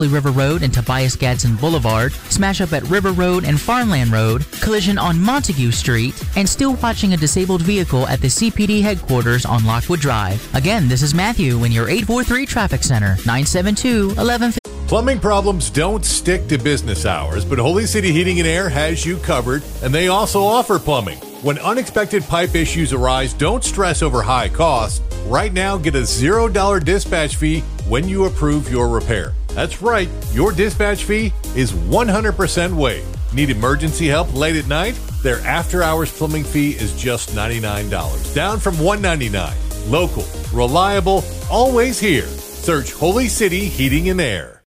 River Road and Tobias Gadsden Boulevard, smash up at River Road and Farmland Road, collision on Montague Street, and still watching a disabled vehicle at the CPD headquarters on Lockwood Drive. Again, this is Matthew in your 843 Traffic Center, 972-1150. Plumbing problems don't stick to business hours, but Holy City Heating and Air has you covered, and they also offer plumbing. When unexpected pipe issues arise, don't stress over high costs. Right now, get a $0 dispatch fee when you approve your repair. That's right, your dispatch fee is 100% waived. Need emergency help late at night? Their after-hours plumbing fee is just $99, down from $199. Local, reliable, always here. Search Holy City Heating and Air.